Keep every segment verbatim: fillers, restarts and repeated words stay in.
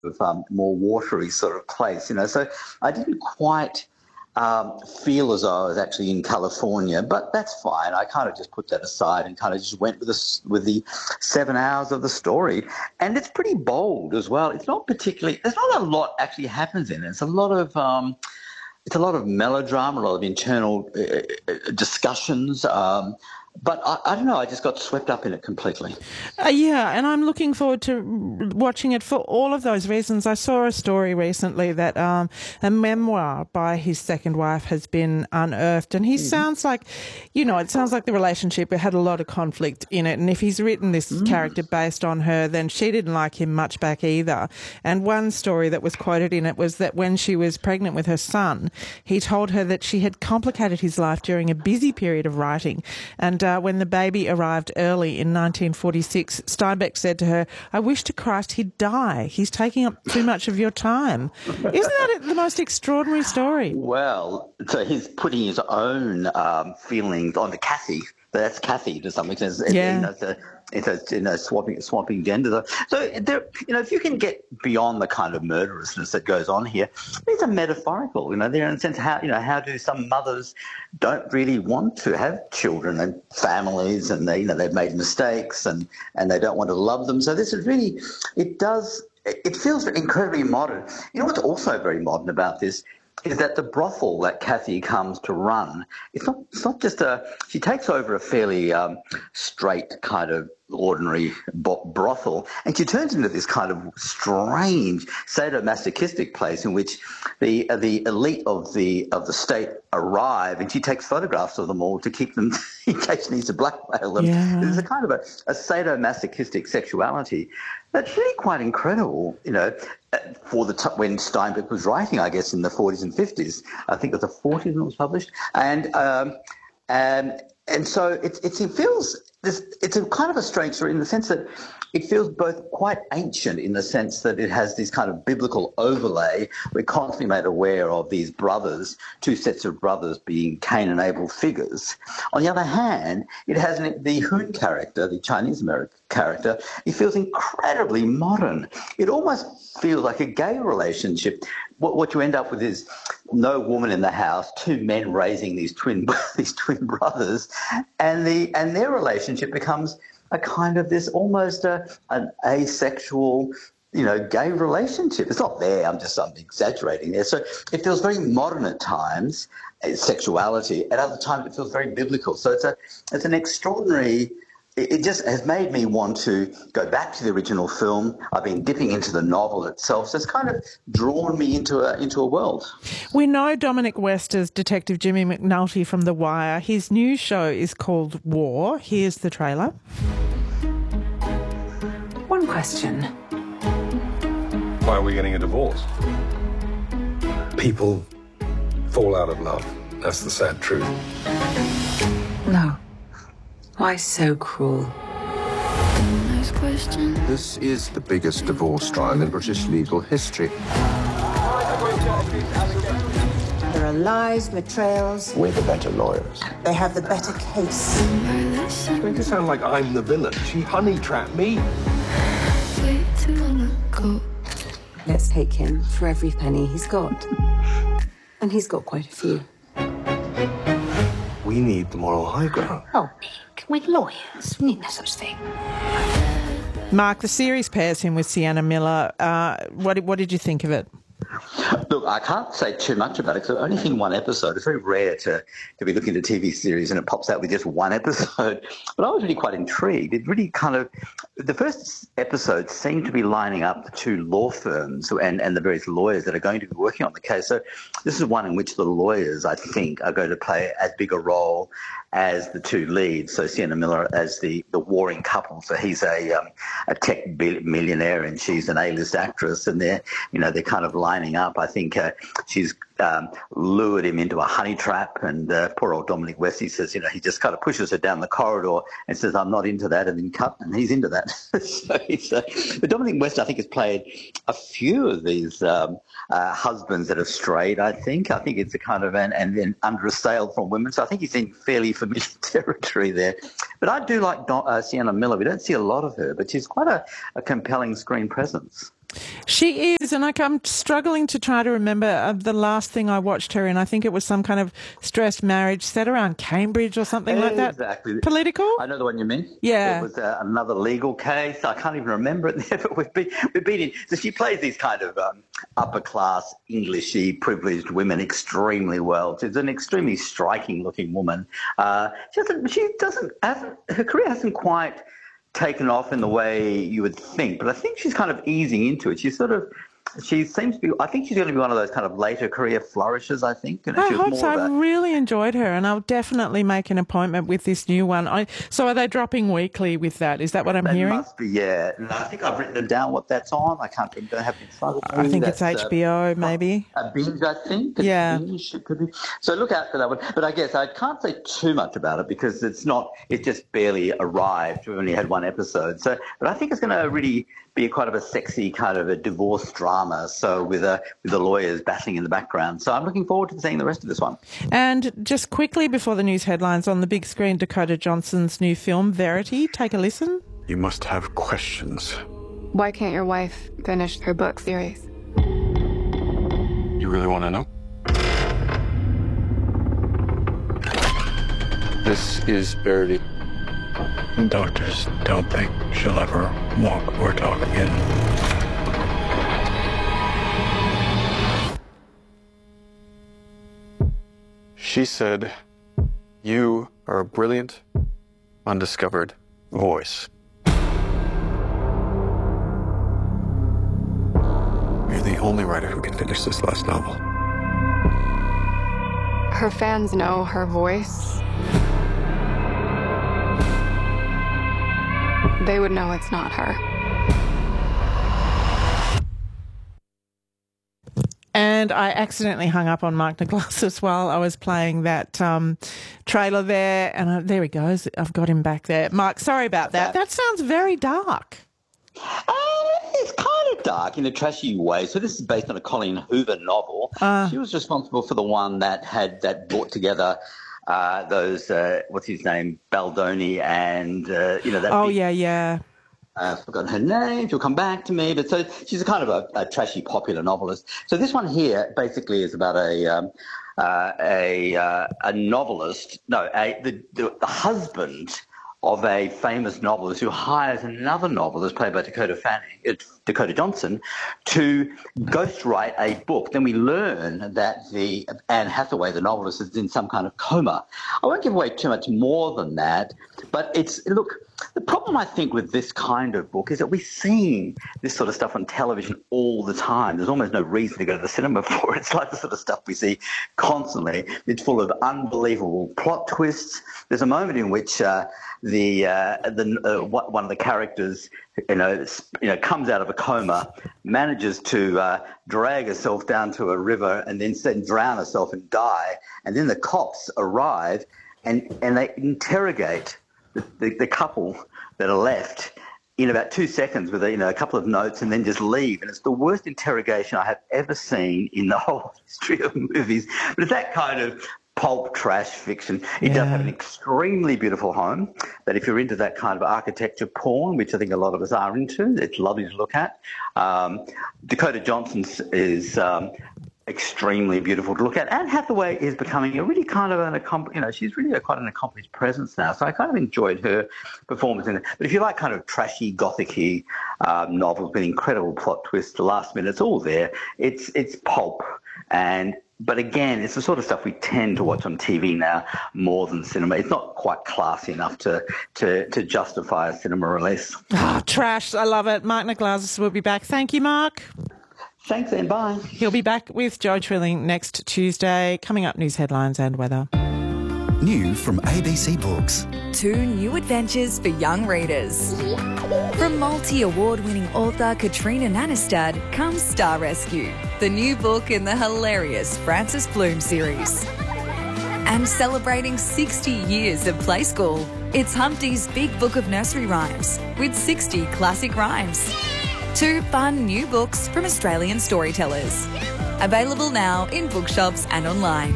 of um, more watery sort of place, you know. So I didn't quite um, feel as though I was actually in California, but that's fine. I kind of just put that aside and kind of just went with the, with the seven hours of the story. And it's pretty bold as well. It's not particularly, there's not a lot actually happens in it. It's a lot of, um, it's a lot of melodrama, a lot of internal uh, discussions. Um, But I, I don't know, I just got swept up in it completely. Uh, yeah, and I'm looking forward to watching it for all of those reasons. I saw a story recently that um, a memoir by his second wife has been unearthed, and he mm. sounds like, you know, it sounds like the relationship had a lot of conflict in it, and if he's written this mm. character based on her, then she didn't like him much back either. And one story that was quoted in it was that when she was pregnant with her son, he told her that she had complicated his life during a busy period of writing, and uh, when the baby arrived early in nineteen forty-six, Steinbeck said to her, "I wish to Christ he'd die. He's taking up too much of your time." Isn't that the most extraordinary story? Well, so he's putting his own um, feelings onto Kathy. That's Kathy to some extent. Yeah. You know, it's a, it's a, you know, swapping, swapping gender. So there, you know, if you can get beyond the kind of murderousness that goes on here, these are metaphorical. You know, they're in a sense how, you know, how do some mothers don't really want to have children and families, and they, you know, they've made mistakes and and they don't want to love them. So this is really, it does, it feels incredibly modern. You know what's also very modern about this is that the brothel that Kathy comes to run, it's not, it's not just a, she takes over a fairly um, straight kind of ordinary brothel, and she turns into this kind of strange sadomasochistic place in which the uh, the elite of the of the state arrive, and she takes photographs of them all to keep them in case she needs to blackmail them. Yeah. There's a kind of a, a sadomasochistic sexuality that's really quite incredible, you know, for the t- when Steinbeck was writing, I guess, in the forties and fifties. I think it was the forties when it was published, and um, and and so it, it, it feels. This, it's a kind of a strange story in the sense that it feels both quite ancient in the sense that it has this kind of biblical overlay. We're constantly made aware of these brothers, two sets of brothers being Cain and Abel figures. On the other hand, it has an, the Hoon character, the Chinese-American character, it feels incredibly modern. It almost feels like a gay relationship. What, what you end up with is no woman in the house, two men raising these twin these twin brothers, and the and their relationship becomes a kind of this almost a, an asexual, you know, gay relationship. It's not there. I'm just I'm exaggerating there. So it feels very modern at times, sexuality. At other times, it feels very biblical. So it's a it's an extraordinary. It just has made me want to go back to the original film. I've been dipping into the novel itself, so it's kind of drawn me into a into a world. We know Dominic West as Detective Jimmy McNulty from The Wire. His new show is called War. Here's the trailer. One question. Why are we getting a divorce? People fall out of love. That's the sad truth. No. Why so cruel? Nice question. This is the biggest divorce trial in British legal history. There are lies, betrayals. We're the better lawyers. They have the better case. It's going to sound like I'm the villain. She honey-trapped me. Way to wanna go. Let's take him for every penny he's got. And he's got quite a few. We need the moral high ground. Oh, Nick, we're lawyers. We need no such thing. Mark, the series pairs him with Sienna Miller. Uh, what, what did you think of it? Look, I can't say too much about it because I've only seen one episode. It's very rare to, to be looking at a T V series and it pops out with just one episode. But I was really quite intrigued. It really kind of, the first episode seemed to be lining up the two law firms and, and the various lawyers that are going to be working on the case. So this is one in which the lawyers, I think, are going to play as big a role as the two leads. So Sienna Miller as the, the warring couple. So he's a um, a tech millionaire and she's an A-list actress, and they're, you know, they're kind of lining up. I think uh, she's um, lured him into a honey trap, and uh, poor old Dominic West, he says, you know, he just kind of pushes her down the corridor and says, I'm not into that, and then cut, and he's into that. so he's, uh, but Dominic West, I think, has played a few of these um, uh, husbands that have strayed, I think. I think it's a kind of, an, and then under a sale from women. So I think he's in fairly familiar territory there. But I do like Don, uh, Sienna Miller. We don't see a lot of her, but she's quite a, a compelling screen presence. She is, and like, I'm struggling to try to remember uh, the last thing I watched her in. I think it was some kind of stressed marriage set around Cambridge or something like that. Exactly. Political? I know the one you mean. Yeah. It was uh, another legal case. I can't even remember it there, but we've been, we've been in. So she plays these kind of um, upper-class, Englishy, privileged women extremely well. She's an extremely striking-looking woman. Uh, she doesn't, she doesn't, hasn't, her career hasn't quite taken off in the way you would think, but I think she's kind of easing into it. She's sort of, she seems to be, I think she's going to be one of those kind of later career flourishes, I think. And I she was hope more so. of I a, really enjoyed her, and I'll definitely make an appointment with this new one. I, so are they dropping weekly with that? Is that what I'm They hearing? must be, yeah. And I think I've written down what that's on. I can't remember. Don't have it in front of me. I think That's, it's H B O, uh, maybe. A binge, I think. It's Yeah. Binge, it could be. So look out for that one. But I guess I can't say too much about it because it's not. It just barely arrived. We've only had one episode. So, but I think it's going to really be quite of a sexy kind of a divorce drama. So with a with the lawyers battling in the background. So I'm looking forward to seeing the rest of this one. And just quickly before the news headlines, on the big screen, Dakota Johnson's new film, Verity. Take a listen. You must have questions. Why can't your wife finish her book series? You really want to know? This is Verity. Doctors don't think she'll ever walk or talk again. She said, you are a brilliant, undiscovered voice. You're the only writer who can finish this last novel. Her fans know her voice. They would know it's not her. And I accidentally hung up on Mark Nicholas while I was playing that um, trailer there. And I, there he goes. I've got him back there. Mark, sorry about that. That sounds very dark. Uh, it's kind of dark in a trashy way. So this is based on a Colleen Hoover novel. Uh, she was responsible for the one that had that brought together uh, those uh, what's his name, Baldoni, and uh, you know that. Oh big, yeah, yeah. Uh, I've forgotten her name. She'll come back to me. But so she's a kind of a, a trashy, popular novelist. So this one here basically is about a um, uh, a uh, a novelist. No, a, the, the the husband of a famous novelist who hires another novelist played by Dakota Fanning, uh, Dakota Johnson, to ghostwrite a book. Then we learn that the Anne Hathaway, the novelist, is in some kind of coma. I won't give away too much more than that, but it's look. The problem, I think, with this kind of book is that we're seeing this sort of stuff on television all the time. There's almost no reason to go to the cinema for it. It's like the sort of stuff we see constantly. It's full of unbelievable plot twists. There's a moment in which uh, the uh, the uh, one of the characters, you know, you know, comes out of a coma, manages to uh, drag herself down to a river, and then then drown herself and die. And then the cops arrive, and and they interrogate The, the, the couple that are left in about two seconds with a, you know, a couple of notes and then just leave. And it's the worst interrogation I have ever seen in the whole history of movies. But it's that kind of pulp trash fiction. It Yeah. does have an extremely beautiful home, but if you're into that kind of architecture porn, which I think a lot of us are into, it's lovely to look at. Um, Dakota Johnson is... Um, extremely beautiful to look at. Anne Hathaway is becoming a really kind of an accomplished, you know, she's really a, quite an accomplished presence now. So I kind of enjoyed her performance in it. But if you like kind of trashy, gothic-y um, novels with incredible plot twists, the last minute, it's all there. It's it's pulp. And but again, it's the sort of stuff we tend to watch on T V now more than cinema. It's not quite classy enough to to, to justify a cinema release. Oh, trash. I love it. Mark Nicholas will be back. Thank you, Mark. Thanks, and bye. He'll be back with Joe Trilling next Tuesday. Coming up, news headlines and weather. New from A B C Books. Two new adventures for young readers. From multi-award-winning author Katrina Nanestad comes Star Rescue, the new book in the hilarious Frances Bloom series. And celebrating sixty years of Play School, it's Humpty's Big Book of Nursery Rhymes with sixty classic rhymes. Two fun new books from Australian storytellers. Available now in bookshops and online.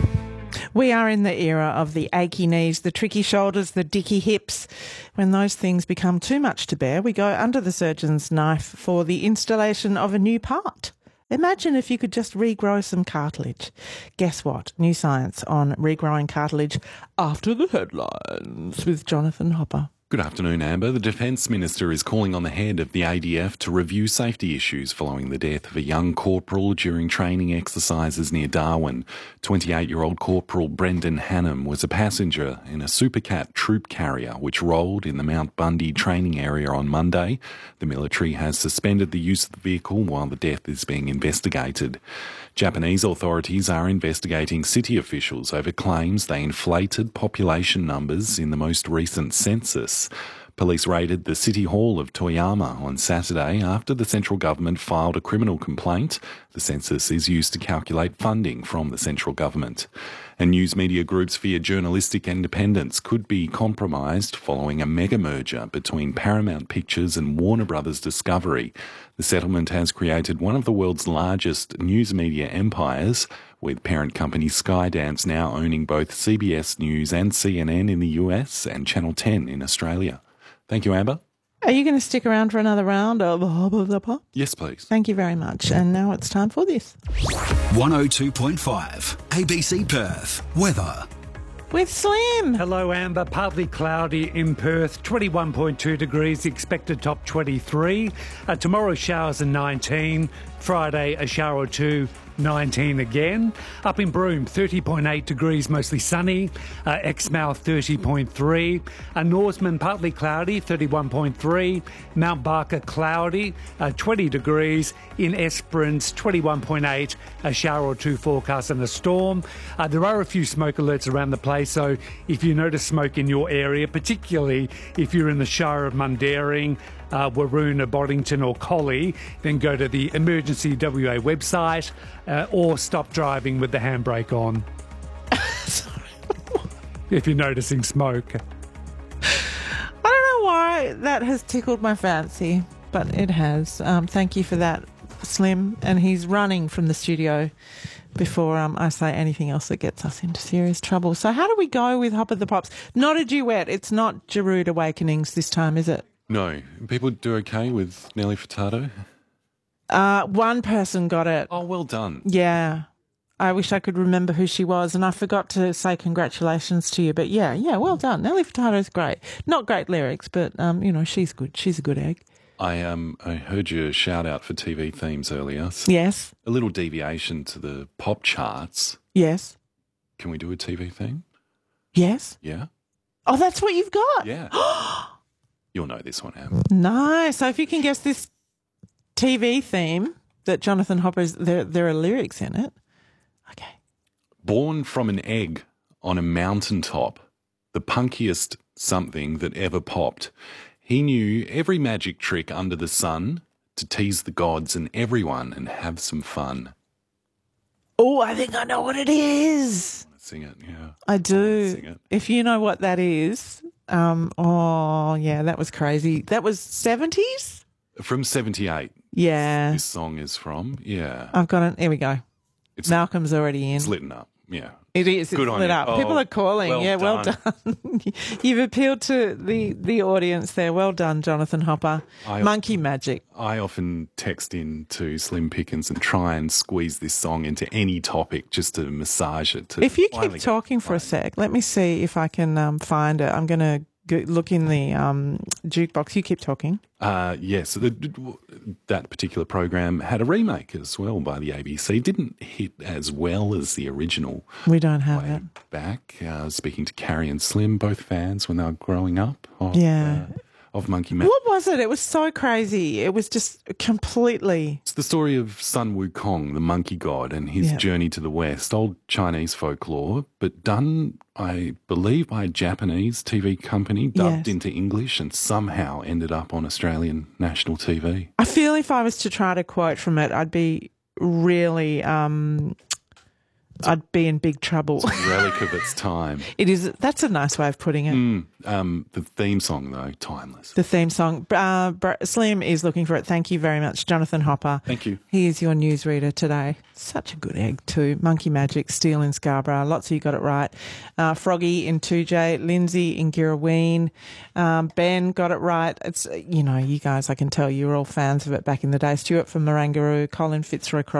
We are in the era of the achy knees, the tricky shoulders, the dicky hips. When those things become too much to bear, we go under the surgeon's knife for the installation of a new part. Imagine if you could just regrow some cartilage. Guess what? New science on regrowing cartilage after the headlines with Jonathan Hopper. Good afternoon, Amber. The Defence Minister is calling on the head of the A D F to review safety issues following the death of a young corporal during training exercises near Darwin. twenty-eight-year-old Corporal Brendan Hannam was a passenger in a Supercat troop carrier which rolled in the Mount Bundy training area on Monday. The military has suspended the use of the vehicle while the death is being investigated. Japanese authorities are investigating city officials over claims they inflated population numbers in the most recent census. Police raided the City Hall of Toyama on Saturday after the central government filed a criminal complaint. The census is used to calculate funding from the central government. And news media groups fear journalistic independence could be compromised following a mega merger between Paramount Pictures and Warner Brothers Discovery. The settlement has created one of the world's largest news media empires, with parent company Skydance now owning both C B S News and C N N in the U S and Channel ten in Australia. Thank you, Amber. Are you going to stick around for another round of Hop of the Pop? Yes, please. Thank you very much. And now it's time for this. one oh two point five A B C Perth. Weather. With Slim. Hello, Amber. Partly cloudy in Perth, twenty-one point two degrees, expected top twenty-three. Uh, tomorrow, showers and nineteen. Friday, a shower or two, nineteen again. Up in Broome, thirty point eight degrees, mostly sunny. Uh, Exmouth, thirty point three. Uh, Norseman, partly cloudy, thirty-one point three. Mount Barker, cloudy, uh, twenty degrees. In Esperance, twenty-one point eight. A shower or two forecast and a storm. Uh, there are a few smoke alerts around the place, so if you notice smoke in your area, particularly if you're in the Shire of Mundaring, Uh, Waroona, Boddington or Collie, then go to the Emergency W A website uh, or stop driving with the handbrake on. If you're noticing smoke. I don't know why that has tickled my fancy, but it has. Um, thank you for that, Slim. And he's running from the studio before um, I say anything else that gets us into serious trouble. So how do we go with Hop of the Pops? Not a duet. It's not Giroud Awakenings this time, is it? No. People do okay with Nelly Furtado? Uh, one person got it. Oh, well done. Yeah. I wish I could remember who she was, and I forgot to say congratulations to you. But yeah, yeah, well done. Nelly Furtado's great. Not great lyrics, but, um, you know, she's good. She's a good egg. I um I heard your shout out for T V themes earlier. So yes. A little deviation to the pop charts. Yes. Can we do a T V theme? Yes. Yeah. Oh, that's what you've got? Yeah. You'll know this one, Am. Nice. So if you can guess this T V theme that Jonathan Hopper's, there, there are lyrics in it. Okay. Born from an egg on a mountaintop, the punkiest something that ever popped. He knew every magic trick under the sun to tease the gods and everyone and have some fun. Oh, I think I know what it is. Sing it, yeah. I do. Sing it. If you know what that is, um, oh, yeah, that was crazy. That was seventies? From seventy-eight. Yeah. This song is from, yeah. I've got it. Here we go. It's, Malcolm's already in. It's lit up, yeah. It is. It's Good on lit you. up. Oh, People are calling. well yeah, well done. done. You've appealed to the, the audience there. Well done, Jonathan Hopper. I, Monkey Magic. I often text in to Slim Pickens and try and squeeze this song into any topic just to massage it. To If you keep talking for a sec, let me see if I can um, find it. I'm going to look in the um, jukebox. You keep talking. Uh, yes, the, that particular program had a remake as well by the A B C. Didn't hit as well as the original. We don't have way it. Back, uh, speaking to Carrie and Slim, both fans when they were growing up. Of, Yeah. Uh, of Monkey Magic. What was it? It was so crazy. It was just completely... It's the story of Sun Wukong, the monkey god, and his Yeah. journey to the West. Old Chinese folklore, but done, I believe, by a Japanese T V company, dubbed Yes. into English, and somehow ended up on Australian national T V. I feel if I was to try to quote from it, I'd be really... Um, I'd be in big trouble. It's a relic of its time. It is. That's a nice way of putting it. Mm, um, the theme song, though, timeless. The theme song. Uh, Slim is looking for it. Thank you very much, Jonathan Hopper. Thank you. He is your newsreader today. Such a good egg too. Monkey Magic, Steel in Scarborough. Lots of you got it right. Uh, Froggy in two J, Lindsay in Girraween. Um, Ben got it right. It's, you know, you guys, I can tell you were all fans of it back in the day. Stuart from Marangaroo, Colin Fitzroy Cross.